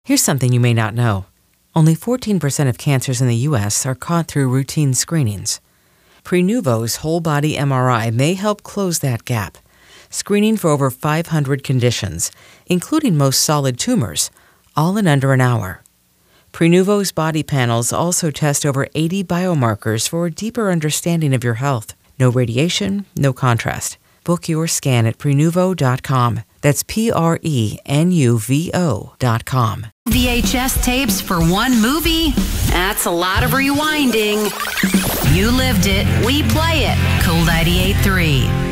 Here's something you may not know. Only 14% of cancers in the U.S. are caught through routine screenings. Prenuvo's whole-body MRI may help close that gap, screening for over 500 conditions, including most solid tumors, all in under an hour. Prenuvo's body panels also test over 80 biomarkers for a deeper understanding of your health. No radiation, no contrast. Book your scan at Prenuvo.com. That's Prenuvo.com. VHS tapes for one movie? That's a lot of rewinding. You lived it, we play it. Cool 98.3.